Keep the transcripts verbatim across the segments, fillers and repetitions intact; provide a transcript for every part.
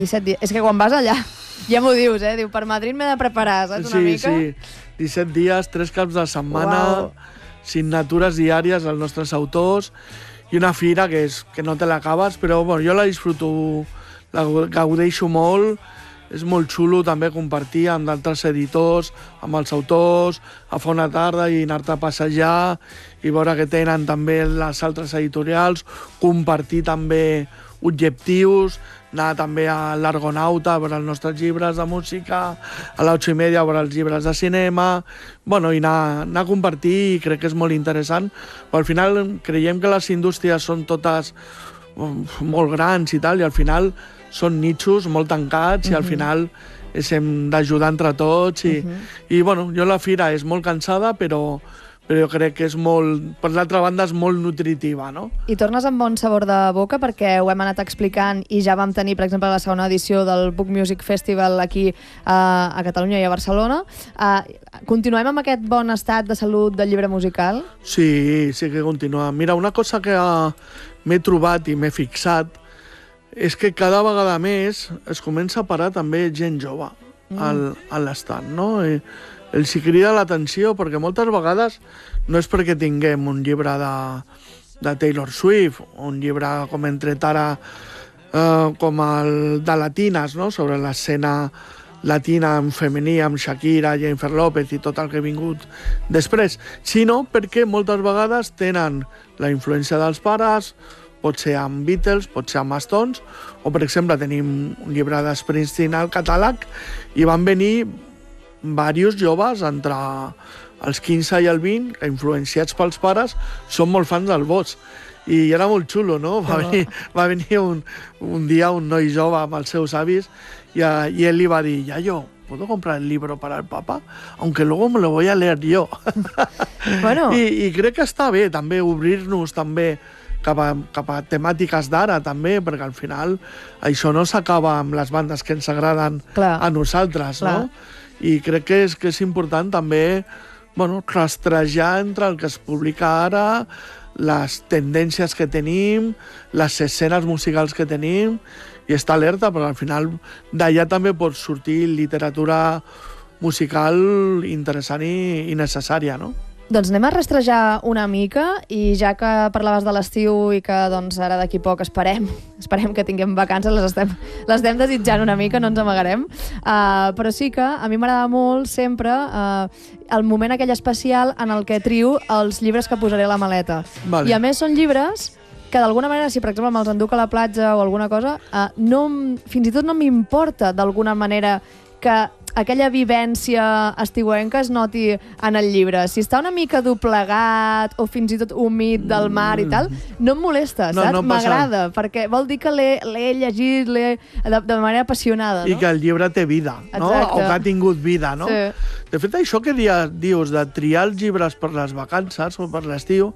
disset dies. És que quan vas allà, ja m'ho dius, eh? Diu, per Madrid m'he de preparar, saps, una sí, mica? Sí, sí. disset dies, tres caps de setmana, Uau. signatures diàries als nostres autors i una fira que, és, que no te l'acabes, però bueno, jo la disfruto, la gaudeixo molt. És molt xulo també compartir amb d'altres editors, amb els autors, a fer una tarda i anar-te a passejar i veure que tenen també les altres editorials, compartir també objectius, anar també a l'Argonauta a veure els nostres llibres de música, a l'Ocho i Media a veure els llibres de cinema, bueno, i anar, anar a compartir, i crec que és molt interessant. Però al final creiem que les indústries són totes molt grans i tal, i al final són nichos molt tancats i al final hem d'ajudar entre tots i, uh-huh. i bueno, jo la fira és molt cansada, però, però jo crec que és molt, per l'altra banda és molt nutritiva, no? I tornes amb bon sabor de boca perquè ho hem anat explicant i ja vam tenir, per exemple, la segona edició del Book Music Festival aquí uh, a Catalunya i a Barcelona. Uh, continuem amb aquest bon estat de salut del llibre musical? Sí, sí que continuem. Mira, una cosa que uh, m'he trobat i m'he fixat és que cada vegada més es comença a parar també gent jove mm. al, a l'estat, no? I els hi crida l'atenció, perquè moltes vegades no és perquè tinguem un llibre de, de Taylor Swift, un llibre com hem tret ara eh, com el de Latines, no? Sobre l'escena latina en femení, amb Shakira, Jennifer López i tot el que ha vingut després, sinó perquè moltes vegades tenen la influència dels pares, pot ser amb Beatles, pot ser amb Stones, o, per exemple, tenim un llibre de Springsteen al catàleg i van venir diversos joves entre els quinze i el vint, que influenciats pels pares, són molt fans del Bosch. I era molt xulo, no? Va venir, va venir un, un dia un noi jove amb els seus avis i, i ell li va dir, Yayo, ¿puedo comprar el libro para el Papa? Aunque luego me lo voy a leer yo. Bueno. I, I crec que està bé també obrir-nos també cap a, cap a temàtiques d'ara també, perquè al final això no s'acaba amb les bandes que ens agraden Clar. a nosaltres, Clar. no? I crec que és, que és important també, bueno, rastrejar entre el que es publica ara, les tendències que tenim, les escenes musicals que tenim, i estar alerta, perquè al final d'allà també pot sortir literatura musical interessant i, i necessària, no? Doncs anem a rastrejar una mica i ja que parlaves de l'estiu i que doncs, ara d'aquí poc esperem esperem que tinguem vacances, les estem, les estem desitjant una mica, no ens amagarem. Uh, però sí que a mi m'agrada molt sempre uh, el moment aquell especial en el que trio els llibres que posaré a la maleta. Vale. I a més són llibres que d'alguna manera, si per exemple me'ls enduc a la platja o alguna cosa, uh, no, fins i tot no m'importa d'alguna manera que aquella vivència estiuenca es noti en el llibre. Si està una mica doblegat o fins i tot humit del mar i tal, no em molesta, no, saps? No M'agrada, perquè vol dir que l'he llegit l'he, de, de manera apassionada. I no? que el llibre té vida, no? Exacte. O que ha tingut vida, no? Sí. De fet, això que dia, dius de triar els llibres per les vacances o per l'estiu,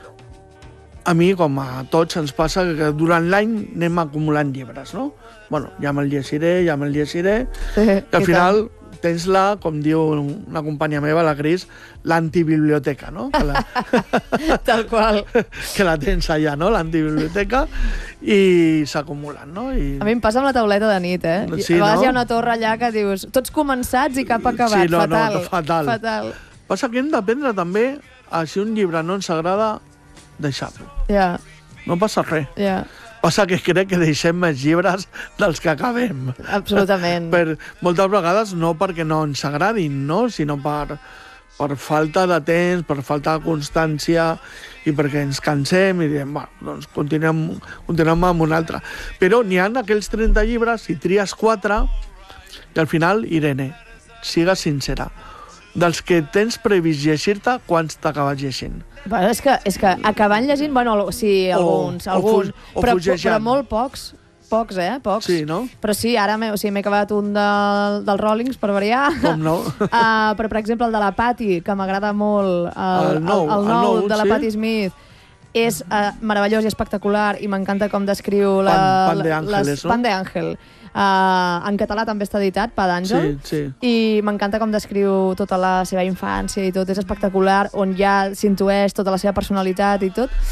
a mi, com a tots, ens passa que durant l'any anem acumulant llibres, no? Bueno, ja me'l llegiré, ja me'l llegiré, Sí, i al i final tens la, com diu una companya meva, la Cris, l'antibiblioteca, no? Que la, Tal qual. que la tens allà, no? L'antibiblioteca, i s'acumulen, no? I... A mi em passa amb la tauleta de nit, eh? Sí, a vegades no? hi ha una torre allà que dius tots començats i cap acabat. Sí, no, fatal. no, fatal. fatal. Passa que hem d'aprendre també a, si un llibre no ens agrada, deixar-lo. Ja, No passa res. ja. Passa que crec que deixem més llibres dels que acabem. Absolutament. Per, moltes vegades no perquè no ens agradin, no? Sinó per, per falta de temps, per falta de constància i perquè ens cansem i diem, bueno, doncs continuem, continuem amb un altre. Però n'hi ha aquells trenta llibres, si tries quatre, i al final, Irene, sigues sincera, dels que tens previst llegir-te, quants t'acabes llegint? Bueno, és que, és que acabant llegint, bueno, sí, alguns, o alguns, fu- o però, fugejant. però molt pocs, pocs, eh, pocs. Sí, no? Però sí, ara m'he o sigui, m'he acabat un de, dels Rollings, per variar. Com no? uh, però, per exemple, el de la Patti, que m'agrada molt, el, El nou, el, el el nou nou, de la sí. Patti Smith, és uh, meravellós i espectacular i m'encanta com descriu la, Pan- Pan de Ángeles, les, no? Pan de Ángel. Uh, en català també està editat, Pa d'Àngel, Sí, sí. i m'encanta com descriu tota la seva infància i tot, és espectacular, on ja s'intueix tota la seva personalitat i tot,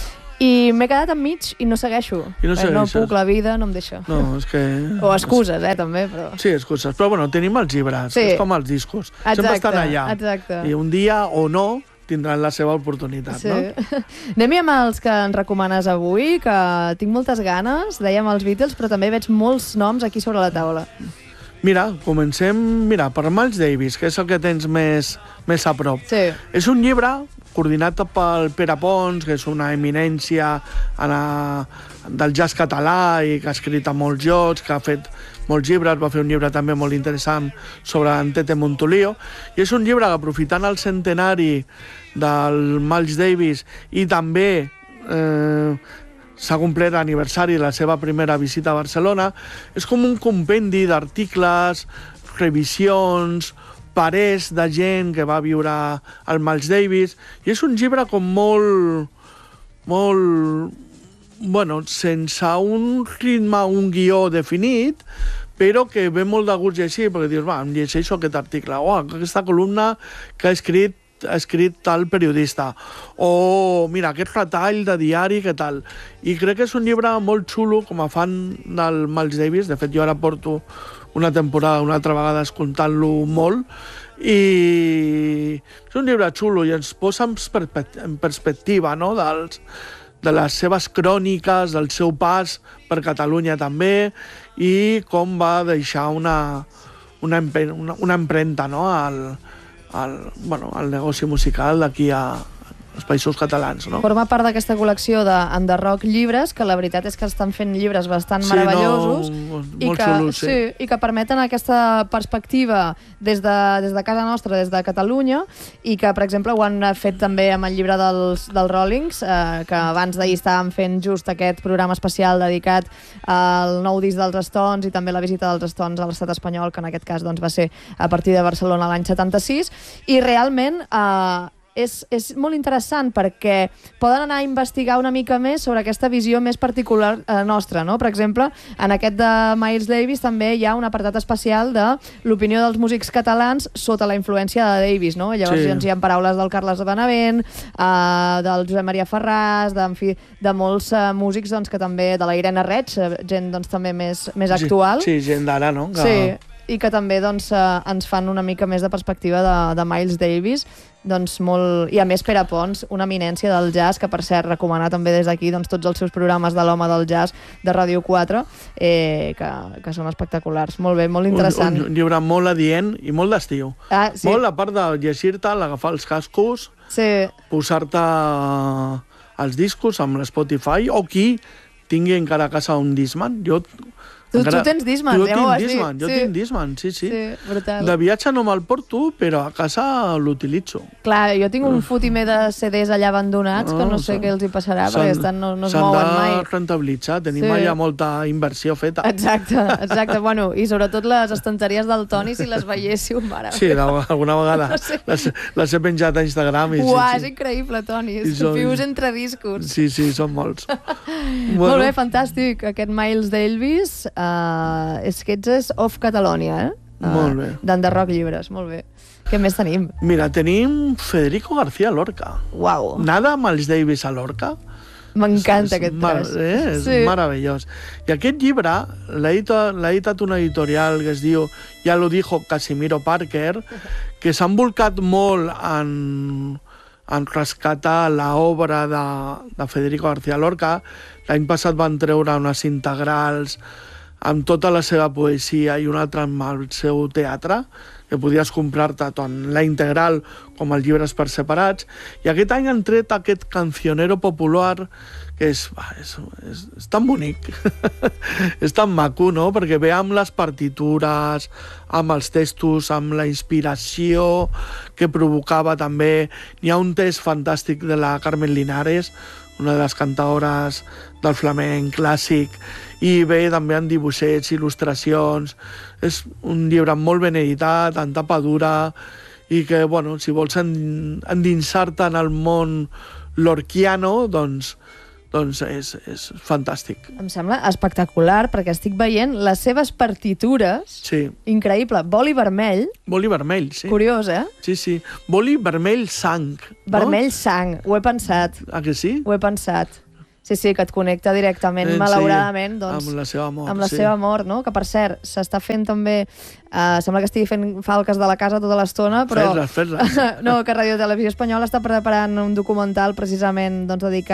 I m'he quedat enmig i no segueixo. I no Eh, no segueixes. puc, la vida no em deixa. No, és que... O excuses, eh, també, però... Sí, excuses. Però bueno, tenim els llibres, Sí. és com els discos. Sempre Exacte, estan allà. exacte. I un dia o no tindran la seva oportunitat, Sí. no? Anem-hi amb els que ens recomanes avui, que tinc moltes ganes. Dèiem els Beatles, però també veig molts noms aquí sobre la taula. Mira, comencem mira, per Miles Davis, que és el que tens més, més a prop. Sí. És un llibre coordinat pel Pere Pons, que és una eminència en a, del jazz català i que ha escrit a molts llocs, que ha fet molts llibres, va fer un llibre també molt interessant sobre en Tete Montoliu, i és un llibre que, aprofitant el centenari del Miles Davis i també eh, s'ha complert l'aniversari de la seva primera visita a Barcelona, és com un compendi d'articles, revisions, parers de gent que va viure al Miles Davis, i és un llibre com molt... molt... bueno, sense un ritme, un guió definit, però que ve molt de gust llegir, perquè dius, va, em llegeixo aquest article, o aquesta columna que ha escrit ha escrit tal periodista, o mira, aquest retall de diari, què tal. I crec que és un llibre molt xulo, com a fan del Miles Davis. De fet, jo ara porto una temporada, una altra vegada, escoltant-lo molt, i és un llibre xulo i ens posa en perspectiva, no?, dels, de les seves cròniques, del seu pas per Catalunya també, i com va deixar una, una, una, una empremta, no?, al, al, bueno, al negoci musical d'aquí a els països catalans, no? Forma part d'aquesta col·lecció de Enderroc llibres, que la veritat és que estan fent llibres bastant Sí, meravellosos, no, i, molt que, xulos, sí. sí, i que permeten aquesta perspectiva des de, des de casa nostra, des de Catalunya, i que, per exemple, ho han fet també amb el llibre dels, dels Rollings, eh, que abans d'ahir estàvem fent just aquest programa especial dedicat al nou disc dels Stones i també la visita dels Stones a l'estat espanyol, que en aquest cas doncs, va ser a partir de Barcelona l'any setanta-sis, i realment... Eh, És, és molt interessant perquè poden anar a investigar una mica més sobre aquesta visió més particular eh, nostra, no? Per exemple, en aquest de Miles Davis també hi ha un apartat especial de l'opinió dels músics catalans sota la influència de Davis, no? Llavors Sí. doncs, hi ha paraules del Carles Benavent, eh, del Josep Maria Ferràs, de, en fi, de molts eh, músics doncs, que també, de la Irene Reig, eh, gent doncs, també més, més actual. Sí, sí, gent d'ara, no? Que... Sí, i que també doncs, eh, ens fan una mica més de perspectiva de, de Miles Davis, doncs molt... i a més Pere Pons, una eminència del jazz, que per cert recomanar també des d'aquí doncs, tots els seus programes de l'Home del Jazz de Ràdio quatre, eh, que, que són espectaculars. Molt bé, molt interessant. Un, un llibre molt adient i molt d'estiu. Ah, sí. Molt, a part de llegir-te, agafar els cascos, Sí. posar-te els discos amb l'Spotify, o qui tingui encara a casa un Discman. Jo Tu, encara... tu tens Discman, jo ja tinc m'ho vas dir. Discman, jo sí. tinc Discman, sí, sí. Sí, brutal. De viatge no me'l porto, però a casa l'utilitzo. Clar, jo tinc un fotimer de C Ds allà abandonats, que no sé què els hi passarà, perquè estan, no, no es mouen mai. S'han de rentabilitzar, tenim Sí. allà molta inversió feta. Exacte, exacte. Bueno, i sobretot les estanteries del Toni, si les veiéssiu, mare. Sí, alguna vegada Sí. les, les he penjat a Instagram. I Uà, sí, és sí. increïble, Toni. I És són- vius entre discos. Sí, sí, són molts. Molt bé, fantàstic. Aquest Miles Davis, uh, és que ets és Off Catalonia, eh? Uh, Molt bé. D'Enderroc Llibres, molt bé. Què més tenim? Mira, tenim Federico García Lorca. Uau, Nada Miles Davis a Lorca. m'encanta És aquest mar- tros. Eh? És Sí. meravellós. I aquest llibre l'ha editat, l'ha editat una editorial que es diu Ja lo dijo Casimiro Parker, que s'ha embolcat molt en, en rescatar l'obra de, de Federico García Lorca. L'any passat van treure unes integrals amb tota la seva poesia i una altra amb el seu teatre, que podies comprar-te tant la integral com els llibres per separats. I aquest any han tret aquest Cancionero Popular, que és, va, és, és, és tan bonic, és tan maco, no? Perquè ve amb les partitures, amb els textos, amb la inspiració que provocava també. N'hi ha un text fantàstic de la Carmen Linares, una de les cantaores del flamenc clàssic, i ve també amb dibuixets, il·lustracions. És un llibre molt ben editat, en tapa dura, i que, bueno, si vols endinsar-te en el món lorquiano, doncs, doncs és, és fantàstic. Em sembla espectacular, perquè estic veient les seves partitures. Sí. Increïble. Boli vermell. Boli vermell, sí. Curiós, eh? Sí, sí. Boli vermell sang. Vermell sang. Ho he pensat. No? Ah, que sí? Ho he pensat. Sí, sí, que et connecta directament, Eh, sí, malauradament, doncs, amb la seva mort, amb la sí. seva mort, no? Que, per cert, s'està fent també... Uh, sembla que estigui fent falques de la casa tota l'estona, però... Fes-les, fes-les. No, que Radio Televisió Espanyola està preparant un documental precisament doncs, dedicat